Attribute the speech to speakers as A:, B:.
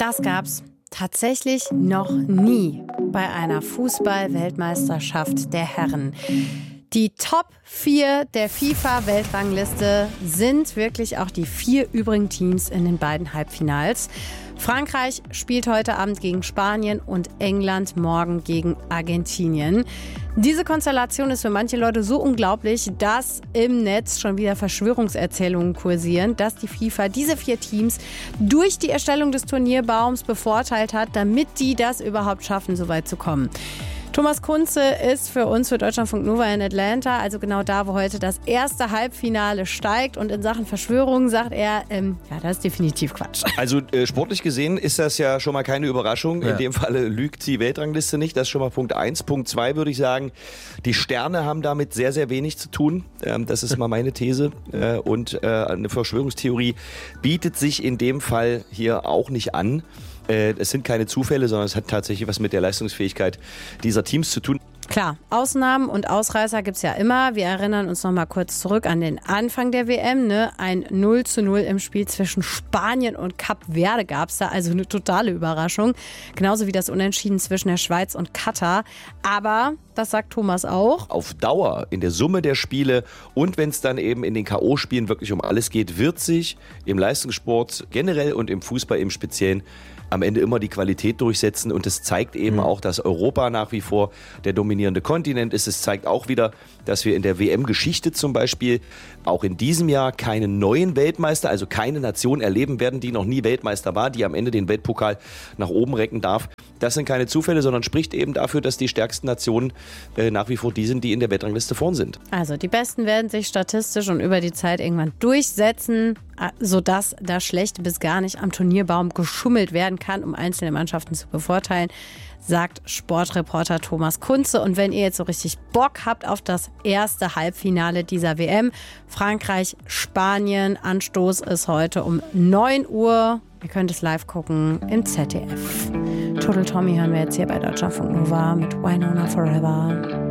A: Das gab's tatsächlich noch nie bei einer Fußball-Weltmeisterschaft der Herren. Die Top 4 der FIFA-Weltrangliste sind wirklich auch die 4 übrigen Teams in den beiden Halbfinals. Frankreich spielt heute Abend gegen Spanien und England morgen gegen Argentinien. Diese Konstellation ist für manche Leute so unglaublich, dass im Netz schon wieder Verschwörungserzählungen kursieren, dass die FIFA diese 4 Teams durch die Erstellung des Turnierbaums bevorteilt hat, damit die das überhaupt schaffen, so weit zu kommen. Thomas Kunze ist für uns, für Deutschlandfunk Nova in Atlanta, also genau da, wo heute das erste Halbfinale steigt. Und in Sachen Verschwörung sagt er, ja, das ist definitiv Quatsch.
B: Also sportlich gesehen ist das ja schon mal keine Überraschung. Ja. In dem Falle lügt die Weltrangliste nicht. Das ist schon mal Punkt 1. Punkt 2 würde ich sagen, die Sterne haben damit sehr, sehr wenig zu tun. Das ist mal meine These. Und eine Verschwörungstheorie bietet sich in dem Fall hier auch nicht an. Es sind keine Zufälle, sondern es hat tatsächlich was mit der Leistungsfähigkeit dieser Teams zu tun.
A: Klar, Ausnahmen und Ausreißer gibt's ja immer. Wir erinnern uns noch mal kurz zurück an den Anfang der WM. Ein 0:0 im Spiel zwischen Spanien und Kap Verde gab's da. Also eine totale Überraschung. Genauso wie das Unentschieden zwischen der Schweiz und Katar. Aber, das sagt Thomas auch,
B: auf Dauer, in der Summe der Spiele und wenn es dann eben in den K.O.-Spielen wirklich um alles geht, wird sich im Leistungssport generell und im Fußball im Speziellen am Ende immer die Qualität durchsetzen. Und es zeigt eben auch, dass Europa nach wie vor der dominierende Kontinent ist. Es zeigt auch wieder, dass wir in der WM-Geschichte zum Beispiel auch in diesem Jahr keinen neuen Weltmeister, also keine Nation erleben werden, die noch nie Weltmeister war, die am Ende den Weltpokal nach oben recken darf. Das sind keine Zufälle, sondern spricht eben dafür, dass die stärksten Nationen nach wie vor die sind, die in der Weltrangliste vorn sind.
A: Also die Besten werden sich statistisch und über die Zeit irgendwann durchsetzen, sodass da schlecht bis gar nicht am Turnierbaum geschummelt werden kann, um einzelne Mannschaften zu bevorteilen, sagt Sportreporter Thomas Kunze. Und wenn ihr jetzt so richtig Bock habt auf das erste Halbfinale dieser WM, Frankreich, Spanien, Anstoß ist heute um 9 Uhr. Ihr könnt es live gucken im ZDF. Total Tommy hören wir jetzt hier bei Deutschlandfunk Nova mit Winona Forever.